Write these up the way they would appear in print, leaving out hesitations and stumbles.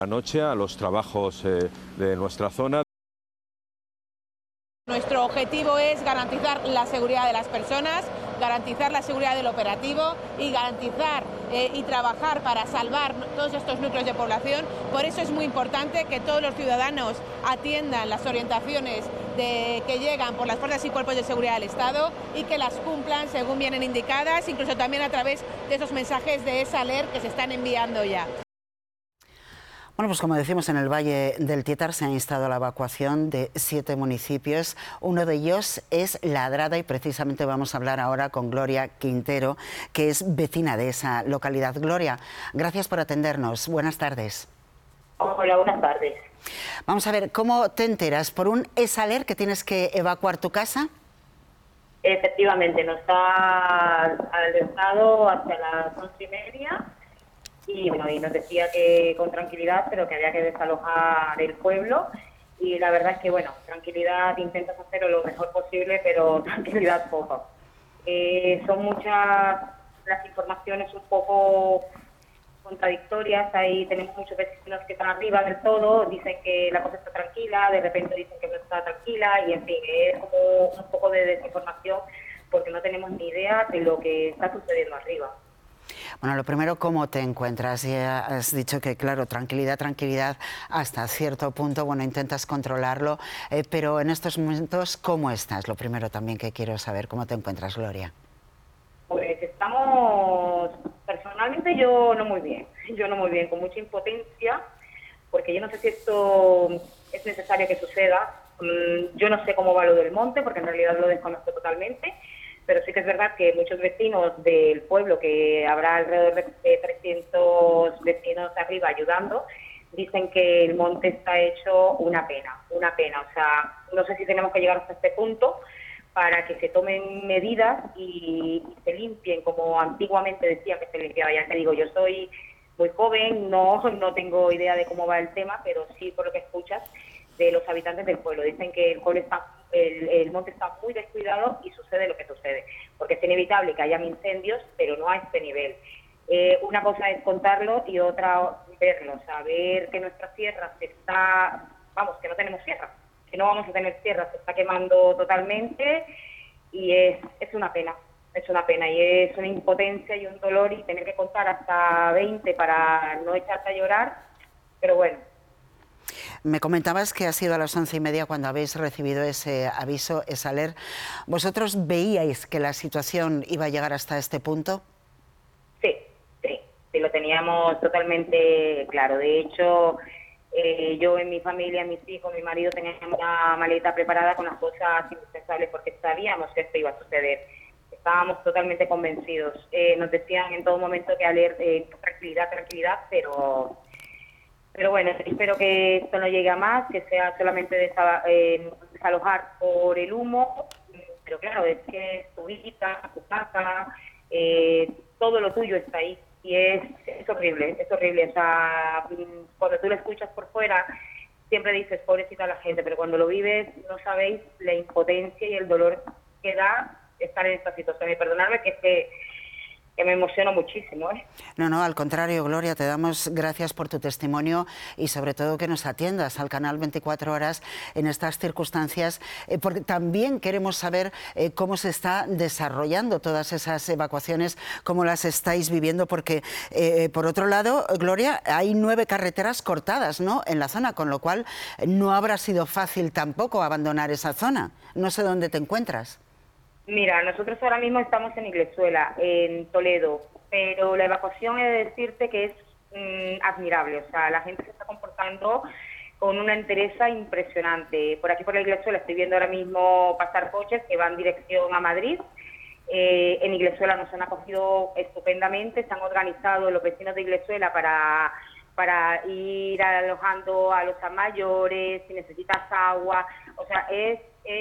Anoche a los trabajos de nuestra zona. Nuestro objetivo es garantizar la seguridad de las personas, garantizar la seguridad del operativo y garantizar y trabajar para salvar todos estos núcleos de población. Por eso es muy importante que todos los ciudadanos atiendan las orientaciones que llegan por las fuerzas y cuerpos de seguridad del Estado y que las cumplan según vienen indicadas, incluso también a través de esos mensajes de esa alert que se están enviando ya. Bueno, pues como decimos, en el Valle del Tietar se ha instado la evacuación de 7 municipios. Uno de ellos es Ladrada y precisamente vamos a hablar ahora con Gloria Quintero, que es vecina de esa localidad. Gloria, gracias por atendernos. Buenas tardes. Hola, buenas tardes. Vamos a ver, ¿cómo te enteras? ¿Por un ESALER que tienes que evacuar tu casa? Efectivamente, nos ha alertado hacia las 11:30 y bueno, y nos decía que con tranquilidad, pero que había que desalojar el pueblo. Y la verdad es que, bueno, tranquilidad, intentas hacerlo lo mejor posible, pero tranquilidad poco. Son muchas las informaciones un poco contradictorias. Ahí tenemos muchos vecinos que están arriba del todo, dicen que la cosa está tranquila, de repente dicen que no está tranquila, y en fin, es como un poco de desinformación porque no tenemos ni idea de lo que está sucediendo arriba. Bueno, lo primero, ¿cómo te encuentras? Ya has dicho que, claro, tranquilidad hasta cierto punto, bueno, intentas controlarlo, pero en estos momentos, ¿cómo estás? Lo primero también que quiero saber, ¿cómo te encuentras, Gloria? Pues estamos, personalmente yo no muy bien, con mucha impotencia, porque yo no sé si esto es necesario que suceda. Yo no sé cómo va lo del monte, porque en realidad lo desconozco totalmente, pero sí que es verdad que muchos vecinos del pueblo, que habrá alrededor de 300 vecinos arriba ayudando, dicen que el monte está hecho una pena. O sea, no sé si tenemos que llegar hasta este punto para que se tomen medidas y se limpien como antiguamente decía que se limpiaba. Ya te digo, yo soy muy joven, no tengo idea de cómo va el tema, pero sí por lo que escuchas de los habitantes del pueblo. Dicen que el monte está muy descuidado y sucede lo que sucede, porque es inevitable que hayan incendios, pero no a este nivel. Una cosa es contarlo y otra verlo, saber que nuestra sierra que no tenemos sierra, que no vamos a tener tierra, se está quemando totalmente y es una pena y es una impotencia y un dolor, y tener que contar hasta 20 para no echarte a llorar, pero bueno. Me comentabas que ha sido a las 11:30 cuando habéis recibido ese aviso, esa alert. ¿Vosotros veíais que la situación iba a llegar hasta este punto? Sí, lo teníamos totalmente claro. De hecho, yo en mi familia, mis hijos, mi marido, teníamos una maleta preparada con las cosas indispensables porque sabíamos que esto iba a suceder. Estábamos totalmente convencidos. Nos decían en todo momento que tranquilidad, pero bueno, espero que esto no llegue a más, que sea solamente desalojar por el humo. Pero claro, es que tu vida, tu casa, todo lo tuyo está ahí. Y es horrible. O sea, cuando tú lo escuchas por fuera, siempre dices, pobrecita la gente, pero cuando lo vives no sabéis la impotencia y el dolor que da estar en esta situación. Y perdonadme que me emociono muchísimo. No, al contrario, Gloria, te damos gracias por tu testimonio y sobre todo que nos atiendas al canal 24 horas en estas circunstancias, porque también queremos saber cómo se está desarrollando todas esas evacuaciones, cómo las estáis viviendo, porque por otro lado, Gloria, hay 9 carreteras cortadas, ¿no?, en la zona, con lo cual no habrá sido fácil tampoco abandonar esa zona. No sé dónde te encuentras. Mira, nosotros ahora mismo estamos en Iglesuela, en Toledo, pero la evacuación he de decirte que es admirable. O sea, la gente se está comportando con una entereza impresionante. Por aquí, por la Iglesuela, estoy viendo ahora mismo pasar coches que van dirección a Madrid. En Iglesuela nos han acogido estupendamente, se han organizado los vecinos de Iglesuela para ir alojando a los mayores, si necesitas agua. O sea, es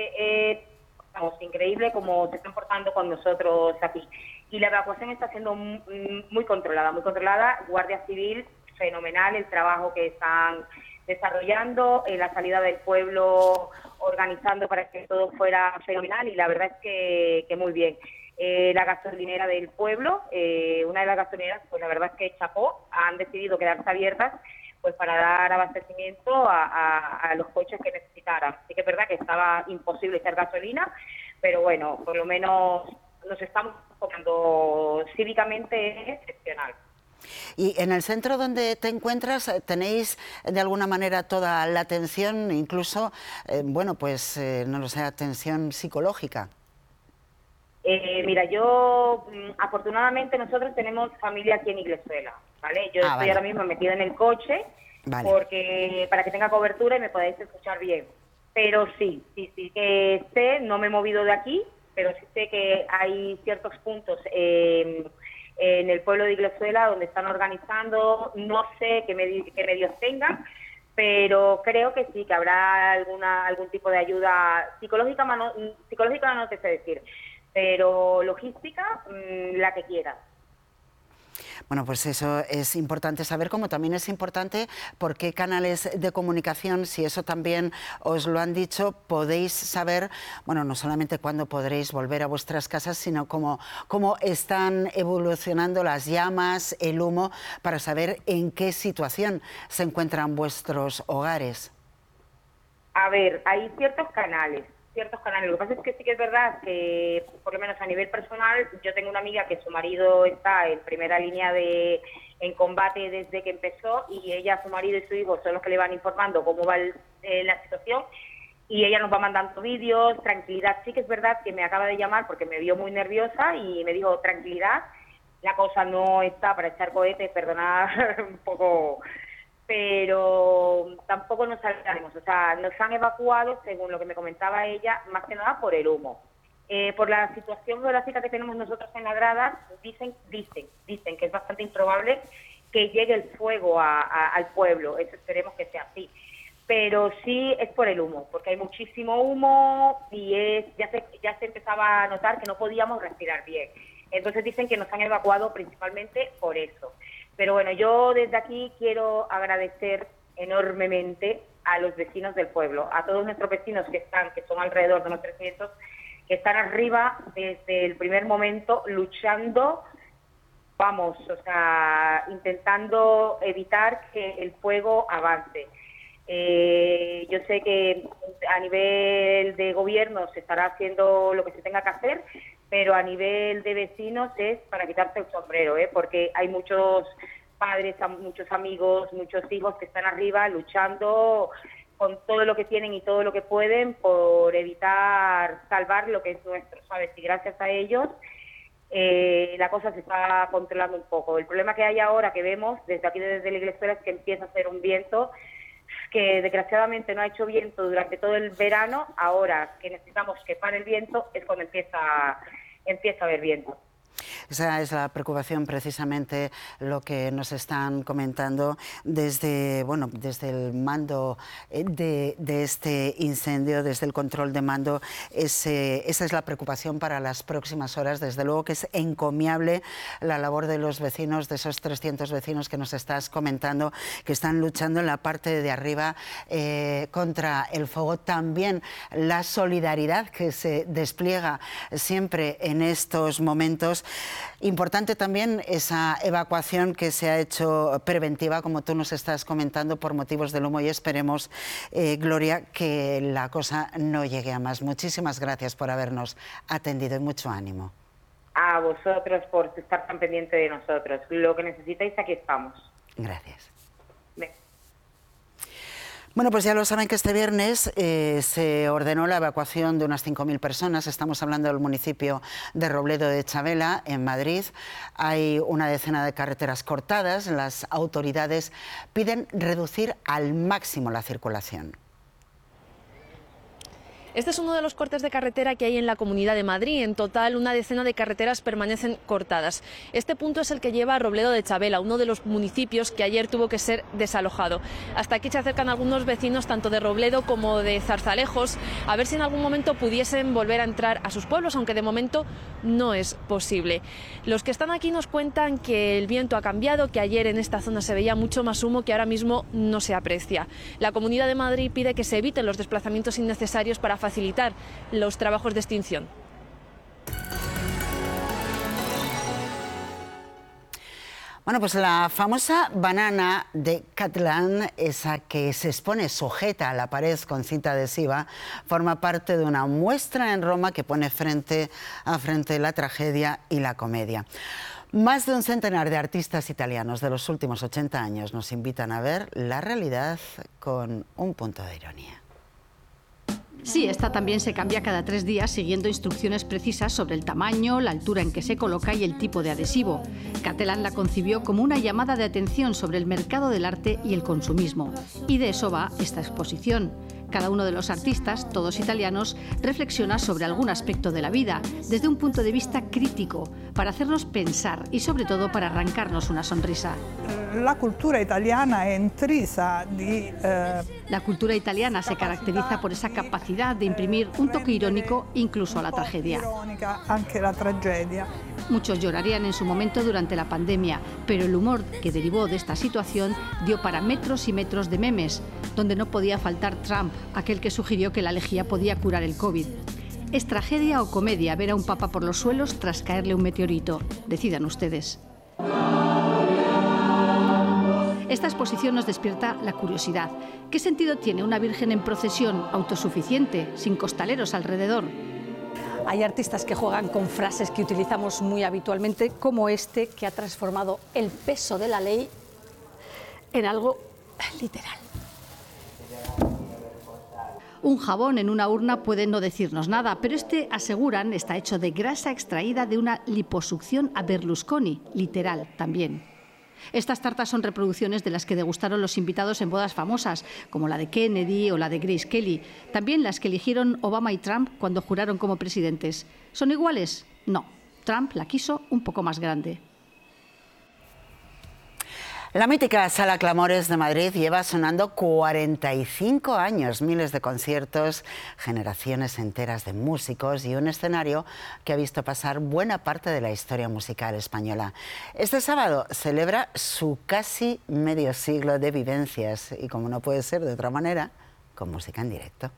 increíble cómo se están portando con nosotros aquí. Y la evacuación está siendo muy controlada. Guardia Civil, fenomenal el trabajo que están desarrollando, la salida del pueblo, organizando para que todo fuera fenomenal, y la verdad es que muy bien. La gasolinera del pueblo, una de las gasolineras, pues la verdad es que chapó, han decidido quedarse abiertas, pues para dar abastecimiento a los coches que necesitaran. Sí que es verdad que estaba imposible echar gasolina, pero bueno, por lo menos nos estamos enfocando cívicamente, es excepcional. Y en el centro donde te encuentras, ¿tenéis de alguna manera toda la atención, incluso, bueno, pues, no lo sé, atención psicológica? Mira, afortunadamente nosotros tenemos familia aquí en Iglesuela, ¿vale? Yo estoy ahora mismo metida en el coche, porque para que tenga cobertura y me podáis escuchar bien. Pero sí que sé, no me he movido de aquí, pero sí sé que hay ciertos puntos en el pueblo de Iglesuela donde están organizando, no sé qué medios tengan, pero creo que sí, que habrá algún tipo de ayuda psicológica no te sé decir, pero logística, la que quieras. Bueno, pues eso es importante saber, como también es importante por qué canales de comunicación, si eso también os lo han dicho, podéis saber, bueno, no solamente cuándo podréis volver a vuestras casas, sino cómo están evolucionando las llamas, el humo, para saber en qué situación se encuentran vuestros hogares. A ver, hay ciertos canales. Lo que pasa es que sí que es verdad que, por lo menos a nivel personal, yo tengo una amiga que su marido está en primera línea en combate desde que empezó, y ella, su marido y su hijo son los que le van informando cómo va la situación, y ella nos va mandando vídeos, tranquilidad. Sí que es verdad que me acaba de llamar porque me vio muy nerviosa y me dijo, tranquilidad, la cosa no está para echar cohetes, perdonad un poco, pero tampoco nos saltaremos. O sea, nos han evacuado, según lo que me comentaba ella, más que nada por el humo. Por la situación geográfica que tenemos nosotros en la grada, dicen que es bastante improbable que llegue el fuego al pueblo. Eso esperemos que sea así. Pero sí es por el humo, porque hay muchísimo humo y ya se empezaba a notar que no podíamos respirar bien. Entonces dicen que nos han evacuado principalmente por eso. Pero bueno, yo desde aquí quiero agradecer enormemente a los vecinos del pueblo, a todos nuestros vecinos que son alrededor de unos 300, que están arriba desde el primer momento luchando, intentando evitar que el fuego avance. Yo sé que a nivel de gobierno se estará haciendo lo que se tenga que hacer, pero a nivel de vecinos es para quitarse el sombrero, porque hay muchos padres, muchos amigos, muchos hijos que están arriba luchando con todo lo que tienen y todo lo que pueden por evitar salvar lo que es nuestro, ¿sabes? Y gracias a ellos la cosa se está controlando un poco. El problema que hay ahora, que vemos desde aquí, desde la iglesia, es que empieza a hacer un viento que desgraciadamente no ha hecho viento durante todo el verano. Ahora que necesitamos que pare el viento es cuando empieza a haber viento. Esa es la preocupación, precisamente lo que nos están comentando desde el mando de este incendio, desde el control de mando. Esa es la preocupación para las próximas horas. Desde luego que es encomiable la labor de los vecinos, de esos 300 vecinos que nos estás comentando, que están luchando en la parte de arriba contra el fuego. También la solidaridad que se despliega siempre en estos momentos. Importante también esa evacuación que se ha hecho preventiva, como tú nos estás comentando, por motivos del humo, y esperemos, Gloria, que la cosa no llegue a más. Muchísimas gracias por habernos atendido y mucho ánimo. A vosotros por estar tan pendiente de nosotros. Lo que necesitáis, aquí estamos. Gracias. Bien. Bueno, pues ya lo saben que este viernes se ordenó la evacuación de unas 5.000 personas. Estamos hablando del municipio de Robledo de Chavela, en Madrid. Hay una decena de carreteras cortadas. Las autoridades piden reducir al máximo la circulación. Este es uno de los cortes de carretera que hay en la Comunidad de Madrid. En total, una decena de carreteras permanecen cortadas. Este punto es el que lleva a Robledo de Chavela, uno de los municipios que ayer tuvo que ser desalojado. Hasta aquí se acercan algunos vecinos, tanto de Robledo como de Zarzalejos, a ver si en algún momento pudiesen volver a entrar a sus pueblos, aunque de momento no es posible. Los que están aquí nos cuentan que el viento ha cambiado, que ayer en esta zona se veía mucho más humo, que ahora mismo no se aprecia. La Comunidad de Madrid pide que se eviten los desplazamientos innecesarios para facilitar los trabajos de extinción. Bueno, pues la famosa banana de Catalán, esa que se expone sujeta a la pared con cinta adhesiva, forma parte de una muestra en Roma que pone frente a frente la tragedia y la comedia. Más de un centenar de artistas italianos de los últimos 80 años nos invitan a ver la realidad con un punto de ironía. Sí, esta también se cambia cada 3 días siguiendo instrucciones precisas sobre el tamaño, la altura en que se coloca y el tipo de adhesivo. Catalán la concibió como una llamada de atención sobre el mercado del arte y el consumismo. Y de eso va esta exposición. Cada uno de los artistas, todos italianos, reflexiona sobre algún aspecto de la vida, desde un punto de vista crítico, para hacernos pensar y sobre todo para arrancarnos una sonrisa. La cultura italiana es intrisa de... La cultura italiana se caracteriza por esa capacidad de imprimir un toque irónico incluso a la tragedia. Anche la tragedia. Muchos llorarían en su momento durante la pandemia, pero el humor que derivó de esta situación dio para metros y metros de memes, donde no podía faltar Trump, aquel que sugirió que la lejía podía curar el COVID. ¿Es tragedia o comedia ver a un papa por los suelos tras caerle un meteorito? Decidan ustedes. Esta exposición nos despierta la curiosidad. ¿Qué sentido tiene una virgen en procesión autosuficiente, sin costaleros alrededor? Hay artistas que juegan con frases que utilizamos muy habitualmente, como este, que ha transformado el peso de la ley en algo literal. Un jabón en una urna puede no decirnos nada, pero este, aseguran, está hecho de grasa extraída de una liposucción a Berlusconi, literal también. Estas tartas son reproducciones de las que degustaron los invitados en bodas famosas, como la de Kennedy o la de Grace Kelly. También las que eligieron Obama y Trump cuando juraron como presidentes. ¿Son iguales? No. Trump la quiso un poco más grande. La mítica Sala Clamores de Madrid lleva sonando 45 años, miles de conciertos, generaciones enteras de músicos y un escenario que ha visto pasar buena parte de la historia musical española. Este sábado celebra su casi medio siglo de vivencias y, como no puede ser de otra manera, con música en directo.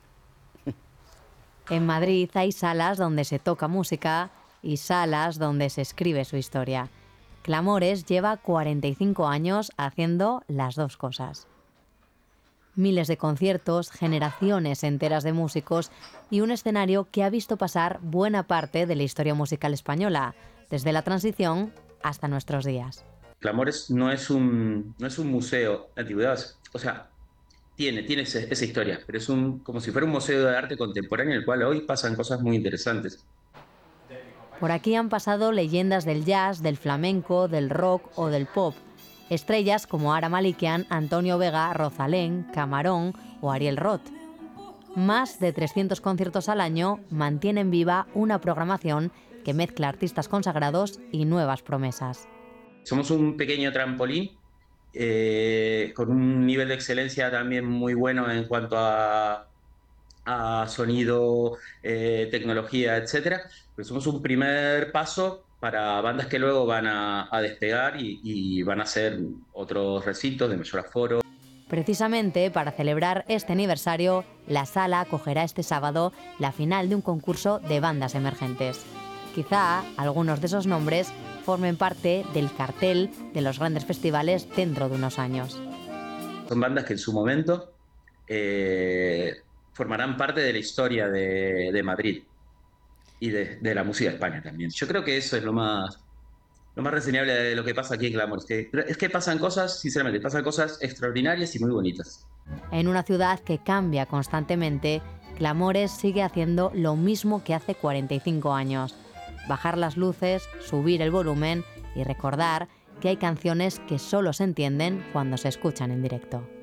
En Madrid hay salas donde se toca música y salas donde se escribe su historia. Clamores lleva 45 años haciendo las dos cosas. Miles de conciertos, generaciones enteras de músicos y un escenario que ha visto pasar buena parte de la historia musical española, desde la transición hasta nuestros días. Clamores no es un museo de antigüedades, o sea, tiene esa historia, pero es como si fuera un museo de arte contemporáneo en el cual hoy pasan cosas muy interesantes. Por aquí han pasado leyendas del jazz, del flamenco, del rock o del pop. Estrellas como Ara Malikian, Antonio Vega, Rosalén, Camarón o Ariel Roth. Más de 300 conciertos al año mantienen viva una programación que mezcla artistas consagrados y nuevas promesas. Somos un pequeño trampolín con un nivel de excelencia también muy bueno en cuanto a sonido, tecnología, etcétera. Pero somos un primer paso para bandas que luego van a despegar y van a hacer otros recintos de mayor aforo. Precisamente para celebrar este aniversario, la sala acogerá este sábado la final de un concurso de bandas emergentes. Quizá algunos de esos nombres formen parte del cartel de los grandes festivales dentro de unos años. Son bandas que en su momento formarán parte de la historia de Madrid y de la música de España también. Yo creo que eso es lo más reseñable de lo que pasa aquí en Clamores. Es que pasan cosas, sinceramente, pasan cosas extraordinarias y muy bonitas. En una ciudad que cambia constantemente, Clamores sigue haciendo lo mismo que hace 45 años. Bajar las luces, subir el volumen y recordar que hay canciones que solo se entienden cuando se escuchan en directo.